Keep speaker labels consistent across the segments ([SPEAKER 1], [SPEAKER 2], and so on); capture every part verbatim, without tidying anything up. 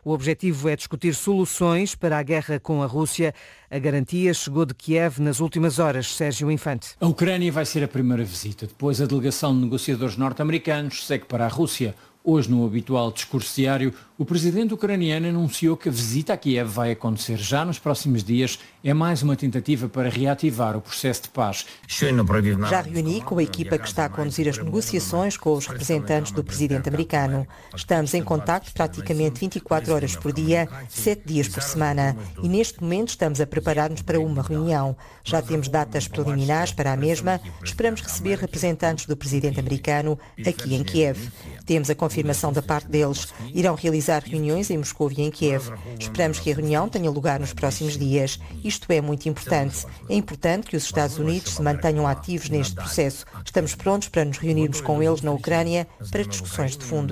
[SPEAKER 1] O objetivo é discutir soluções para a guerra com a Rússia. A garantia chegou de Kiev nas últimas horas. Sérgio Infante.
[SPEAKER 2] A Ucrânia vai ser a primeira visita. Depois, a delegação de negociadores norte-americanos segue para a Rússia. Hoje, no habitual discurso diário, o presidente ucraniano anunciou que a visita a Kiev vai acontecer já nos próximos dias. É mais uma tentativa para reativar o processo de paz.
[SPEAKER 3] Já reuni com a equipa que está a conduzir as negociações com os representantes do presidente americano. Estamos em contacto praticamente vinte e quatro horas por dia, sete dias por semana. E neste momento estamos a preparar-nos para uma reunião. Já temos datas preliminares para a mesma. Esperamos receber representantes do presidente americano aqui em Kiev. Temos a confirmação da parte deles. Irão realizar reuniões em Moscou e em Kiev. Esperamos que a reunião tenha lugar nos próximos dias. Isto é muito importante. É importante que os Estados Unidos se mantenham ativos neste processo. Estamos prontos para nos reunirmos com eles na Ucrânia para discussões de fundo.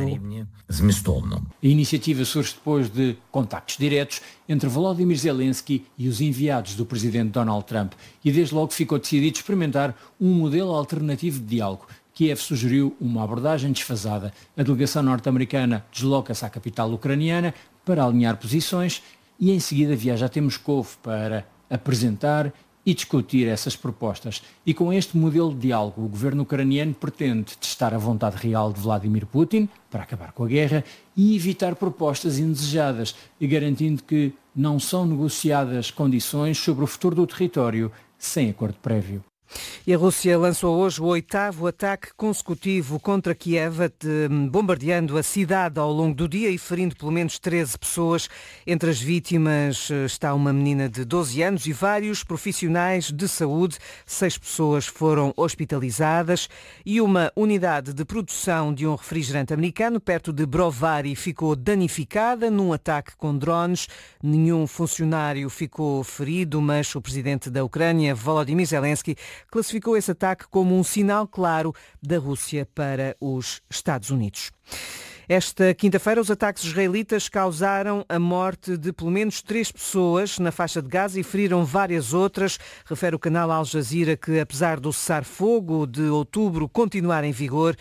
[SPEAKER 2] A iniciativa surge depois de contactos diretos entre Volodymyr Zelensky e os enviados do presidente Donald Trump. E desde logo ficou decidido experimentar um modelo alternativo de diálogo. Kiev sugeriu uma abordagem desfasada. A delegação norte-americana desloca-se à capital ucraniana para alinhar posições e em seguida viaja até Moscou para apresentar e discutir essas propostas. E com este modelo de diálogo, o governo ucraniano pretende testar a vontade real de Vladimir Putin para acabar com a guerra e evitar propostas indesejadas, garantindo que não são negociadas condições sobre o futuro do território sem acordo prévio.
[SPEAKER 1] E a Rússia lançou hoje o oitavo ataque consecutivo contra Kiev, bombardeando a cidade ao longo do dia e ferindo pelo menos treze pessoas. Entre as vítimas está uma menina de doze anos e vários profissionais de saúde. Seis pessoas foram hospitalizadas e uma unidade de produção de um refrigerante americano perto de Brovary ficou danificada num ataque com drones. Nenhum funcionário ficou ferido, mas o presidente da Ucrânia, Volodymyr Zelensky, classificou esse ataque como um sinal claro da Rússia para os Estados Unidos. Esta quinta-feira, os ataques israelitas causaram a morte de pelo menos três pessoas na faixa de Gaza e feriram várias outras. Refere o canal Al Jazeera que, apesar do cessar-fogo de outubro continuar em vigor,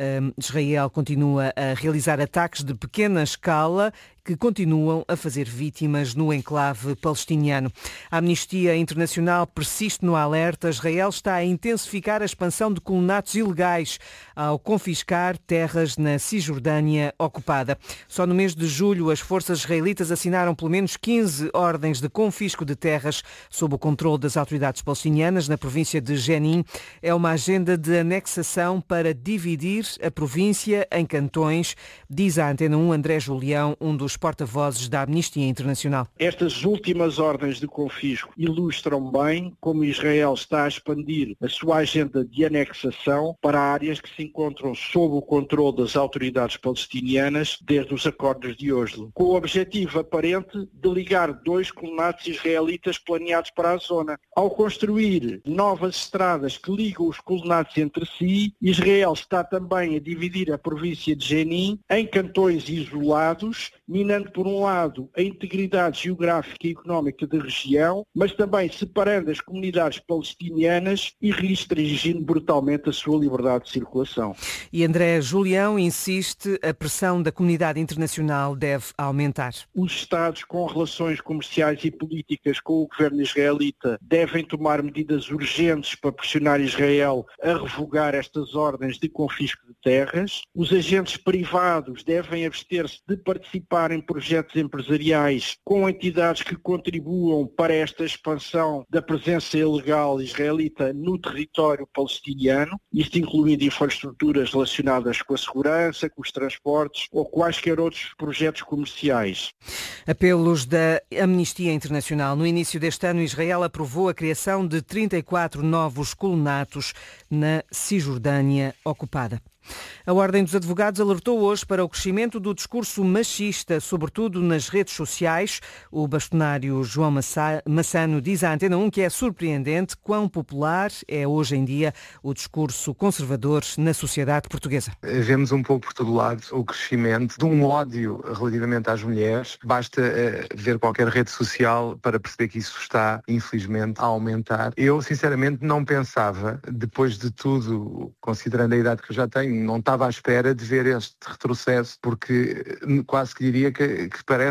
[SPEAKER 1] Israel continua a realizar ataques de pequena escala que continuam a fazer vítimas no enclave palestiniano. A Amnistia Internacional persiste no alerta. Israel está a intensificar a expansão de coloniatos ilegais ao confiscar terras na Cisjordânia ocupada. Só no mês de julho, as forças israelitas assinaram pelo menos quinze ordens de confisco de terras sob o controle das autoridades palestinianas na província de Jenin. É uma agenda de anexação para dividir a província em cantões, diz à Antena um André Julião, um dos porta-vozes da Amnistia Internacional.
[SPEAKER 4] Estas últimas ordens de confisco ilustram bem como Israel está a expandir a sua agenda de anexação para áreas que se encontram sob o controle das autoridades palestinianas desde os acordos de Oslo, com o objetivo aparente de ligar dois coloniatos israelitas planeados para a zona. Ao construir novas estradas que ligam os coloniatos entre si, Israel está também a dividir a província de Jenin em cantões isolados, minando por um lado a integridade geográfica e económica da região, mas também separando as comunidades palestinianas e restringindo brutalmente a sua liberdade de circulação.
[SPEAKER 1] E André Julião insiste, a pressão da comunidade internacional deve aumentar.
[SPEAKER 4] Os Estados com relações comerciais e políticas com o governo israelita devem tomar medidas urgentes para pressionar Israel a revogar estas ordens de confisco de terras. Os agentes privados devem abster-se de participar em projetos empresariais com entidades que contribuam para esta expansão da presença ilegal israelita no território palestiniano, isto incluindo infraestruturas relacionadas com a segurança, com os transportes ou quaisquer outros projetos comerciais.
[SPEAKER 1] Apelos da Amnistia Internacional. No início deste ano, Israel aprovou a criação de trinta e quatro novos coloniatos na Cisjordânia ocupada. A Ordem dos Advogados alertou hoje para o crescimento do discurso machista, sobretudo nas redes sociais. O bastonário João Massano diz à Antena um que é surpreendente quão popular é hoje em dia o discurso conservador na sociedade portuguesa.
[SPEAKER 5] Vemos um pouco por todo lado o crescimento de um ódio relativamente às mulheres. Basta uh, ver qualquer rede social para perceber que isso está, infelizmente, a aumentar. Eu, sinceramente, não pensava, depois de tudo, considerando a idade que eu já tenho, não estava à espera de ver este retrocesso, porque quase que diria que, que parece